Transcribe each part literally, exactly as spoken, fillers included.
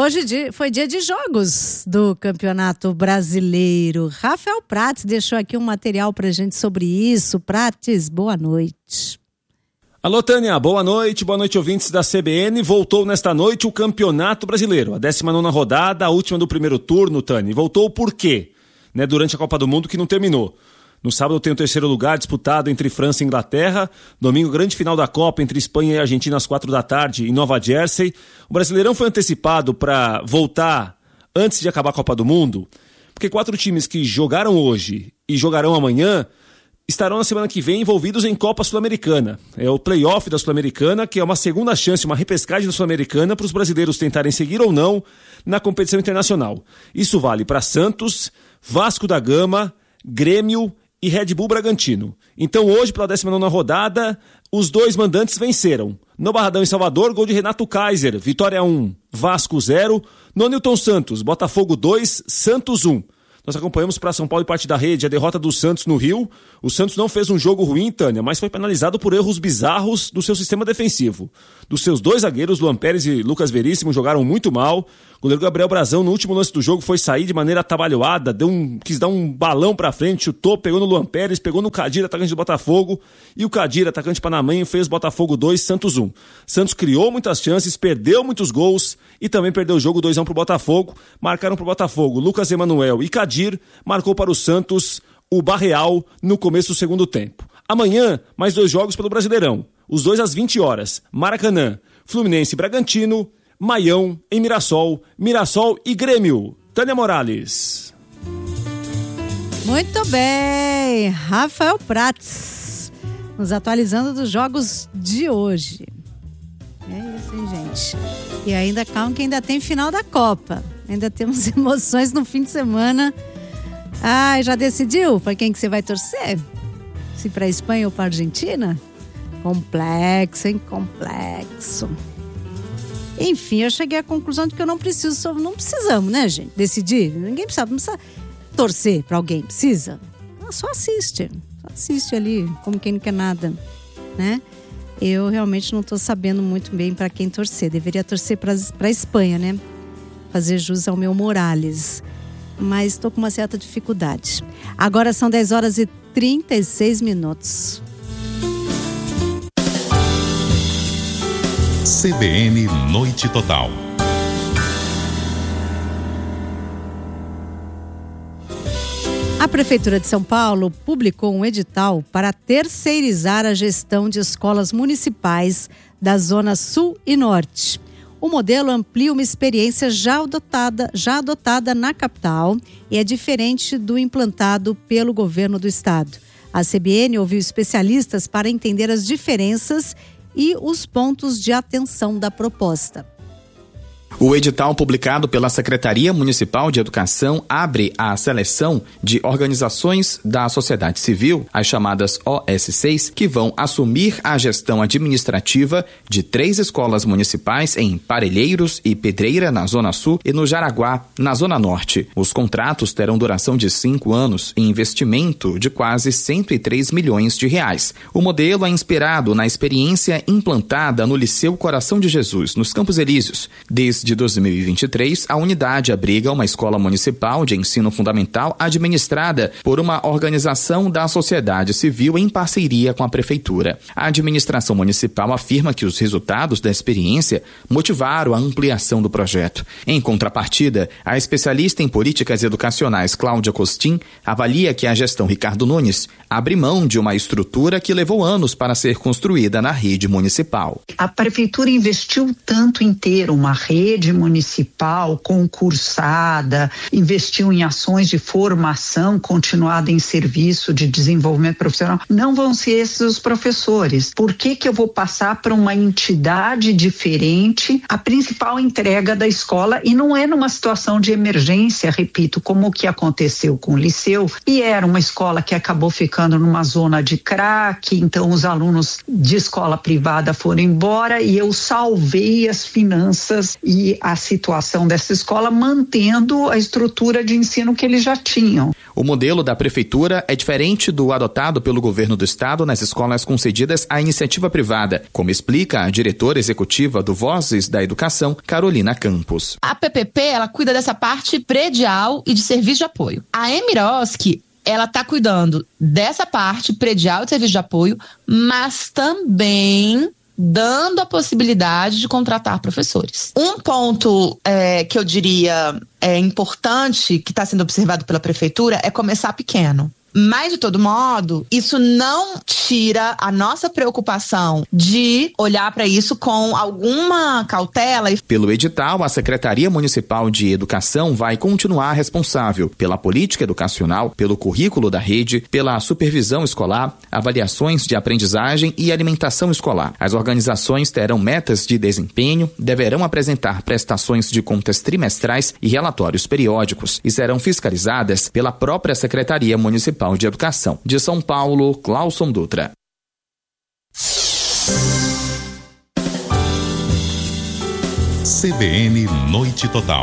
hoje foi dia de jogos do Campeonato Brasileiro. Rafael Prates deixou aqui um material pra gente sobre isso. Prates, boa noite. Alô, Tânia, boa noite, boa noite, ouvintes da C B N. Voltou nesta noite o Campeonato Brasileiro, a décima nona rodada, a última do primeiro turno, Tânia. Voltou por quê? Né, durante a Copa do Mundo, que não terminou. No sábado tem o terceiro lugar disputado entre França e Inglaterra. Domingo, grande final da Copa entre Espanha e Argentina às quatro da tarde em Nova Jersey. O Brasileirão foi antecipado para voltar antes de acabar a Copa do Mundo, porque quatro times que jogaram hoje e jogarão amanhã estarão na semana que vem envolvidos em Copa Sul-Americana. É o play-off da Sul-Americana, que é uma segunda chance, uma repescagem da Sul-Americana para os brasileiros tentarem seguir ou não na competição internacional. Isso vale para Santos, Vasco da Gama, Grêmio e Red Bull Bragantino. Então hoje, pela décima nona rodada, os dois mandantes venceram. No Barradão em Salvador, gol de Renato Kaiser, Vitória um, Vasco zero. No Newton Santos, Botafogo dois, Santos um. Nós acompanhamos para São Paulo e parte da rede a derrota do Santos no Rio. O Santos não fez um jogo ruim, Tânia, mas foi penalizado por erros bizarros do seu sistema defensivo. Dos seus dois zagueiros, Luan Pérez e Lucas Veríssimo, jogaram muito mal. O goleiro Gabriel Brazão, no último lance do jogo, foi sair de maneira atabalhoada, deu um, quis dar um balão pra frente, chutou, pegou no Luan Pérez, pegou no Kadir, atacante do Botafogo, e o Kadir, atacante panamenho, fez Botafogo dois, Santos um. Santos criou muitas chances, perdeu muitos gols e também perdeu o jogo dois a um pro Botafogo. Marcaram pro Botafogo Lucas Emanuel e Kadir, marcou para o Santos o Barreal no começo do segundo tempo. Amanhã, mais dois jogos pelo Brasileirão, os dois às vinte horas, Maracanã, Fluminense e Bragantino, Maião, em Mirassol, Mirassol e Grêmio. Tânia Morales. Muito bem, Rafael Prates, nos atualizando dos jogos de hoje. É isso, hein, gente? E ainda calma que ainda tem final da Copa. Ainda temos emoções no fim de semana. Ah, já decidiu para quem que você vai torcer? Se para a Espanha ou para a Argentina? Complexo, hein? Complexo. Enfim, eu cheguei à conclusão de que eu não preciso, não precisamos, né, gente? Decidir. Ninguém precisa, não precisa torcer para alguém. Precisa? Ah, só assiste. Só assiste ali, como quem não quer nada, né? Eu realmente não estou sabendo muito bem para quem torcer. Deveria torcer para a Espanha, né? Fazer jus ao meu Morales. Mas estou com uma certa dificuldade. Agora são dez horas e trinta e seis minutos. C B N Noite Total. A Prefeitura de São Paulo publicou um edital para terceirizar a gestão de escolas municipais da Zona Sul e Norte. O modelo amplia uma experiência já adotada, já adotada na capital e é diferente do implantado pelo governo do estado. A C B N ouviu especialistas para entender as diferenças e os pontos de atenção da proposta. O edital publicado pela Secretaria Municipal de Educação abre a seleção de organizações da sociedade civil, as chamadas O S Cs, que vão assumir a gestão administrativa de três escolas municipais em Parelheiros e Pedreira, na Zona Sul, e no Jaraguá, na Zona Norte. Os contratos terão duração de cinco anos e investimento de quase cento e três milhões de reais. O modelo é inspirado na experiência implantada no Liceu Coração de Jesus, nos Campos Elíseos. Desde dois mil e vinte e três, a unidade abriga uma escola municipal de ensino fundamental administrada por uma organização da sociedade civil em parceria com a prefeitura. A administração municipal afirma que os resultados da experiência motivaram a ampliação do projeto. Em contrapartida, a especialista em políticas educacionais Cláudia Costin avalia que a gestão Ricardo Nunes abre mão de uma estrutura que levou anos para ser construída na rede municipal. A prefeitura investiu tanto em ter uma rede municipal concursada, investiu em ações de formação continuada em serviço de desenvolvimento profissional. Não vão ser esses os professores. Por que que eu vou passar para uma entidade diferente a principal entrega da escola, e não é numa situação de emergência, repito, como o que aconteceu com o Liceu, e era uma escola que acabou ficando numa zona de crack, então os alunos de escola privada foram embora e eu salvei as finanças e a situação dessa escola mantendo a estrutura de ensino que eles já tinham. O modelo da prefeitura é diferente do adotado pelo governo do estado nas escolas concedidas à iniciativa privada, como explica a diretora executiva do Vozes da Educação, Carolina Campos. A P P P, ela cuida dessa parte predial e de serviço de apoio. A Emiroski, ela está cuidando dessa parte predial e de serviço de apoio, mas também dando a possibilidade de contratar professores. Um ponto é, que eu diria é importante, que está sendo observado pela prefeitura, é começar pequeno. Mas, de todo modo, isso não tira a nossa preocupação de olhar para isso com alguma cautela. Pelo edital, a Secretaria Municipal de Educação vai continuar responsável pela política educacional, pelo currículo da rede, pela supervisão escolar, avaliações de aprendizagem e alimentação escolar. As organizações terão metas de desempenho, deverão apresentar prestações de contas trimestrais e relatórios periódicos e serão fiscalizadas pela própria Secretaria Municipal de Educação. De São Paulo, Clauson Dutra. C B N Noite Total.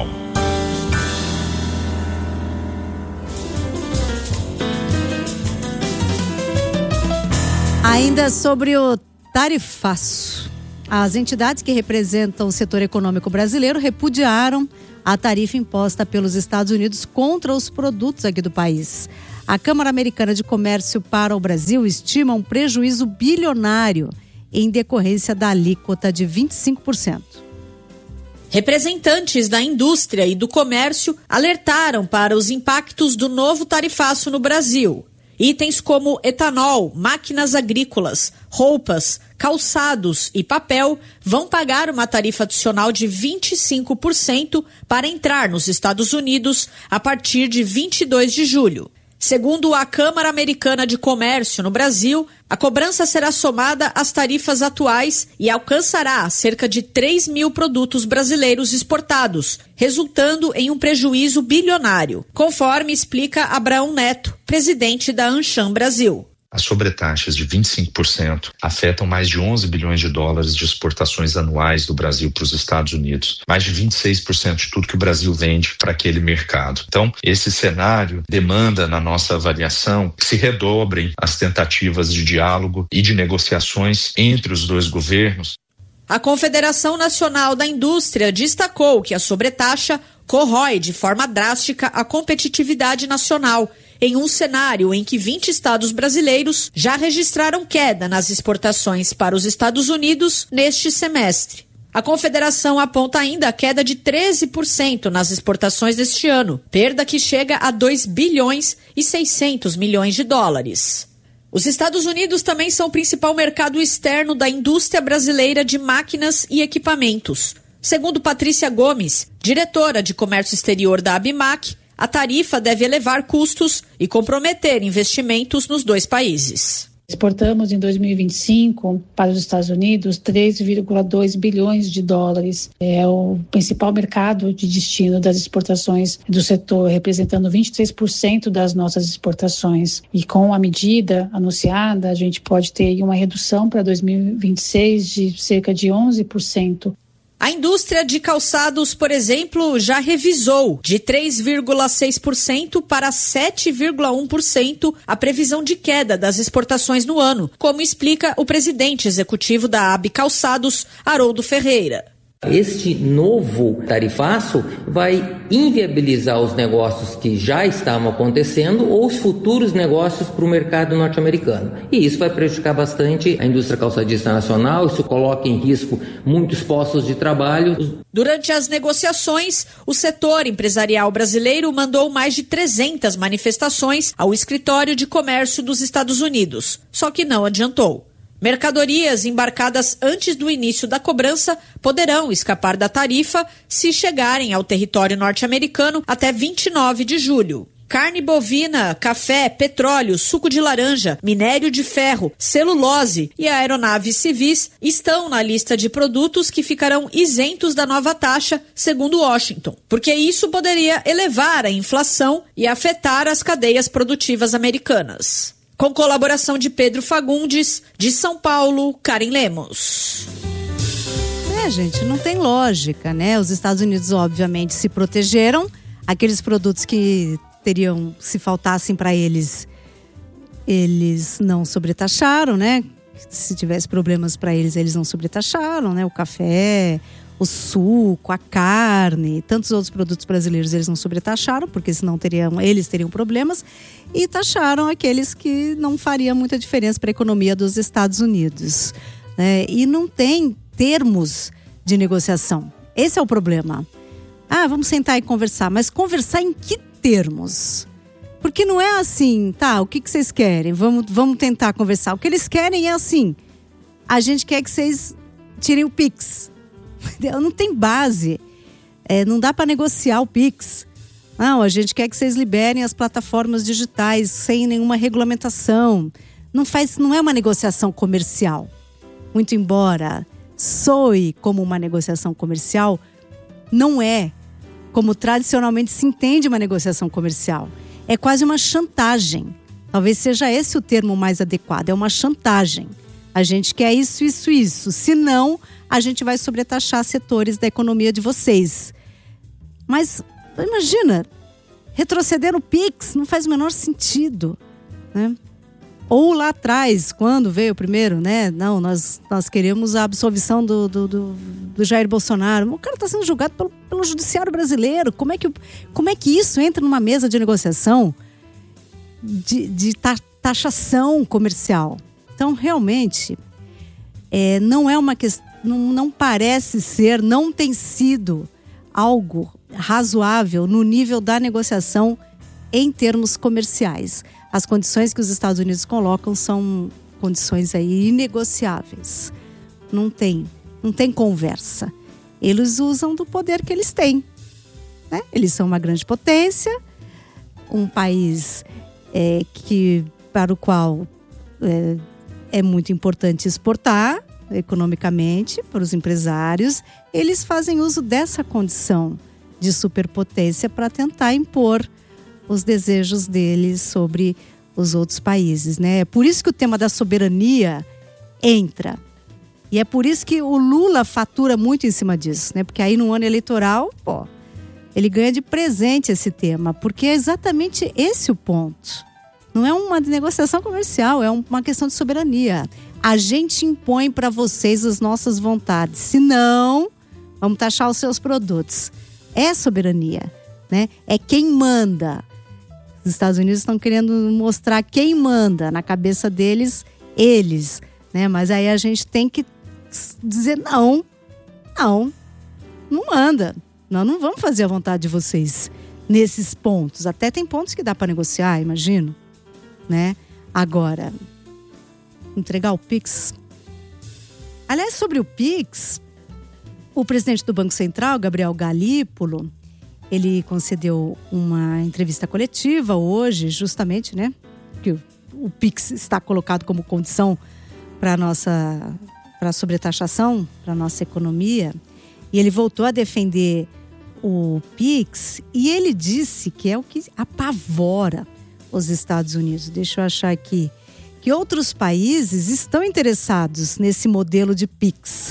Ainda sobre o tarifaço. As entidades que representam o setor econômico brasileiro repudiaram a tarifa imposta pelos Estados Unidos contra os produtos aqui do país. A Câmara Americana de Comércio para o Brasil estima um prejuízo bilionário em decorrência da alíquota de vinte e cinco por cento. Representantes da indústria e do comércio alertaram para os impactos do novo tarifaço no Brasil. Itens como etanol, máquinas agrícolas, roupas, calçados e papel vão pagar uma tarifa adicional de vinte e cinco por cento para entrar nos Estados Unidos a partir de vinte e dois de julho. Segundo a Câmara Americana de Comércio no Brasil, a cobrança será somada às tarifas atuais e alcançará cerca de três mil produtos brasileiros exportados, resultando em um prejuízo bilionário, conforme explica Abraão Neto, presidente da Ancham Brasil. As sobretaxas de vinte e cinco por cento afetam mais de onze bilhões de dólares de exportações anuais do Brasil para os Estados Unidos, mais de vinte e seis por cento de tudo que o Brasil vende para aquele mercado. Então, esse cenário demanda, na nossa avaliação, que se redobrem as tentativas de diálogo e de negociações entre os dois governos. A Confederação Nacional da Indústria destacou que a sobretaxa corrói de forma drástica a competitividade nacional, em um cenário em que vinte estados brasileiros já registraram queda nas exportações para os Estados Unidos neste semestre. A Confederação aponta ainda a queda de treze por cento nas exportações deste ano, perda que chega a dois bilhões e seiscentos milhões de dólares. Os Estados Unidos também são o principal mercado externo da indústria brasileira de máquinas e equipamentos. Segundo Patrícia Gomes, diretora de comércio exterior da Abimac, a tarifa deve elevar custos e comprometer investimentos nos dois países. Exportamos em dois mil e vinte e cinco para os Estados Unidos três vírgula dois bilhões de dólares. É o principal mercado de destino das exportações do setor, representando vinte e três por cento das nossas exportações. E com a medida anunciada, a gente pode ter uma redução para dois mil e vinte e seis de cerca de onze por cento. A indústria de calçados, por exemplo, já revisou de três vírgula seis por cento para sete vírgula um por cento a previsão de queda das exportações no ano, como explica o presidente executivo da A B Calçados, Haroldo Ferreira. Este novo tarifaço vai inviabilizar os negócios que já estavam acontecendo ou os futuros negócios para o mercado norte-americano. E isso vai prejudicar bastante a indústria calçadista nacional, isso coloca em risco muitos postos de trabalho. Durante as negociações, o setor empresarial brasileiro mandou mais de trezentas manifestações ao Escritório de Comércio dos Estados Unidos, só que não adiantou. Mercadorias embarcadas antes do início da cobrança poderão escapar da tarifa se chegarem ao território norte-americano até vinte e nove de julho. Carne bovina, café, petróleo, suco de laranja, minério de ferro, celulose e aeronaves civis estão na lista de produtos que ficarão isentos da nova taxa, segundo Washington, porque isso poderia elevar a inflação e afetar as cadeias produtivas americanas. Com colaboração de Pedro Fagundes, de São Paulo, Karen Lemos. É, gente, não tem lógica, né? Os Estados Unidos, obviamente, se protegeram. Aqueles produtos que teriam, se faltassem para eles, eles não sobretaxaram, né? Se tivesse problemas para eles, eles não sobretaxaram, né? O café, o suco, a carne, tantos outros produtos brasileiros eles não sobretaxaram, porque senão teriam, eles teriam problemas, e taxaram aqueles que não faria muita diferença para a economia dos Estados Unidos, né? E não tem termos de negociação. Esse é o problema. Ah, vamos sentar e conversar, mas conversar em que termos? Porque não é assim, tá, o que, que vocês querem? Vamos, vamos tentar conversar. O que eles querem é assim, a gente quer que vocês tirem o Pix. Não tem base, é, não dá para negociar o Pix. Não, a gente quer que vocês liberem as plataformas digitais sem nenhuma regulamentação. Não faz, não é uma negociação comercial. Muito embora soe como uma negociação comercial, não é como tradicionalmente se entende uma negociação comercial. É quase uma chantagem. Talvez seja esse o termo mais adequado, é uma chantagem. A gente quer isso, isso, isso. Se não, a gente vai sobretaxar setores da economia de vocês. Mas, imagina, retroceder no Pix não faz o menor sentido, né? Ou lá atrás, quando veio o primeiro, né? Não, nós, nós queremos a absolvição do, do, do, do Jair Bolsonaro. O cara está sendo julgado pelo, pelo judiciário brasileiro. Como é, que, como é que isso entra numa mesa de negociação de, de taxação comercial? Então, realmente, é, não é uma questão, não, não parece ser, não tem sido algo razoável no nível da negociação em termos comerciais. As condições que os Estados Unidos colocam são condições aí inegociáveis. Não tem, não tem conversa. Eles usam do poder que eles têm, né? Eles são uma grande potência, um país é, que, para o qual é, é muito importante exportar economicamente para os empresários. Eles fazem uso dessa condição de superpotência para tentar impor os desejos deles sobre os outros países, né? É por isso que o tema da soberania entra. E é por isso que o Lula fatura muito em cima disso, né? Porque aí no ano eleitoral, pô, ele ganha de presente esse tema, porque é exatamente esse o ponto. Não é uma negociação comercial, é uma questão de soberania. A gente impõe para vocês as nossas vontades, senão vamos taxar os seus produtos. É soberania, né? É quem manda. Os Estados Unidos estão querendo mostrar quem manda, na cabeça deles, eles, né? Mas aí a gente tem que dizer não, não, não manda. Nós não vamos fazer a vontade de vocês nesses pontos. Até tem pontos que dá para negociar, imagino, né? Agora, entregar o Pix. Aliás, sobre o Pix, o presidente do Banco Central, Gabriel Galípolo, ele concedeu uma entrevista coletiva hoje, justamente, né? Que o, o Pix está colocado como condição para a nossa, para a sobretaxação, para a nossa economia. E ele voltou a defender o Pix e ele disse que é o que apavora os Estados Unidos. Deixa eu achar aqui. Que outros países estão interessados nesse modelo de Pix.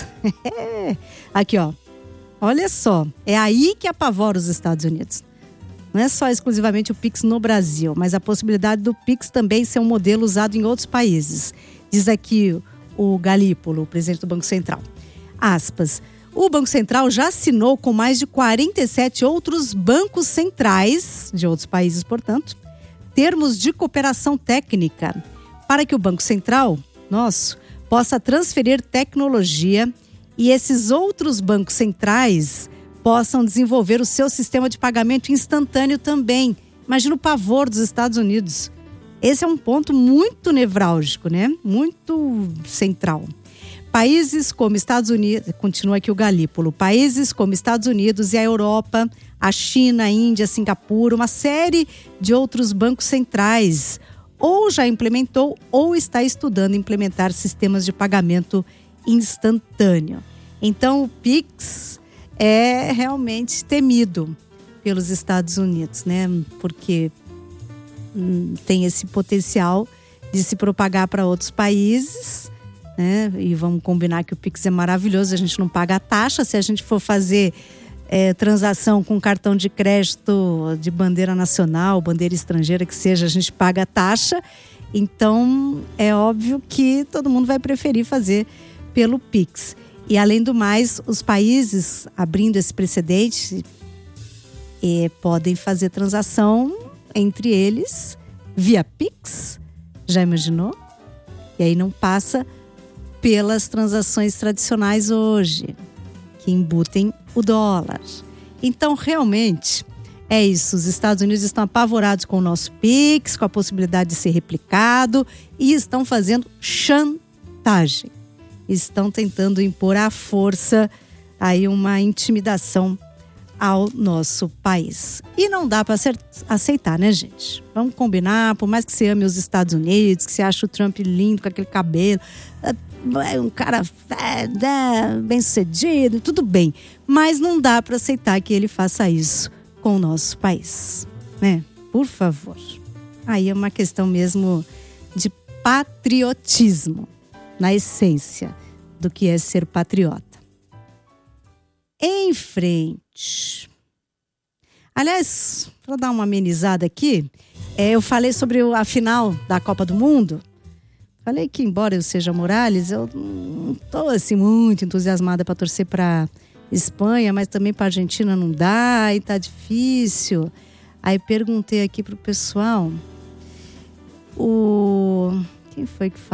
Aqui, ó. Olha só, é aí que apavora os Estados Unidos. Não é só exclusivamente o Pix no Brasil, mas a possibilidade do Pix também ser um modelo usado em outros países. Diz aqui o Galípolo, o presidente do Banco Central. Aspas. O Banco Central já assinou com mais de quarenta e sete outros bancos centrais, de outros países, portanto, termos de cooperação técnica para que o Banco Central, nosso, possa transferir tecnologia e esses outros bancos centrais possam desenvolver o seu sistema de pagamento instantâneo também. Imagina o pavor dos Estados Unidos. Esse é um ponto muito nevrálgico, né? Muito central. Países como Estados Unidos, continua aqui o Galípolo, países como Estados Unidos e a Europa, a China, a Índia, Singapura, uma série de outros bancos centrais, ou já implementou ou está estudando implementar sistemas de pagamento instantâneo. Então o Pix é realmente temido pelos Estados Unidos, né? Porque hum, tem esse potencial de se propagar para outros países, né? E vamos combinar que o Pix é maravilhoso, a gente não paga a taxa. Se a gente for fazer é, transação com cartão de crédito de bandeira nacional, bandeira estrangeira que seja, a gente paga a taxa. Então, é óbvio que todo mundo vai preferir fazer pelo Pix. E, além do mais, os países abrindo esse precedente é, podem fazer transação entre eles via Pix. Já imaginou? E aí não passa pelas transações tradicionais hoje, que embutem o dólar. Então, realmente, é isso. Os Estados Unidos estão apavorados com o nosso Pix, com a possibilidade de ser replicado, e estão fazendo chantagem. Estão tentando impor à força aí uma intimidação ao nosso país. E não dá para aceitar, né, gente? Vamos combinar, por mais que você ame os Estados Unidos, que você acha o Trump lindo com aquele cabelo, é um cara é, bem sucedido, tudo bem. Mas não dá para aceitar que ele faça isso com o nosso país, né? Por favor. Aí é uma questão mesmo de patriotismo, na essência do que é ser patriota. Em frente. Aliás, para dar uma amenizada aqui, é, eu falei sobre a final da Copa do Mundo. Falei que, embora eu seja Morales, eu não estou assim, muito entusiasmada para torcer para Espanha, mas também para Argentina não dá e tá difícil. Aí perguntei aqui pro pessoal, o... quem foi que falou?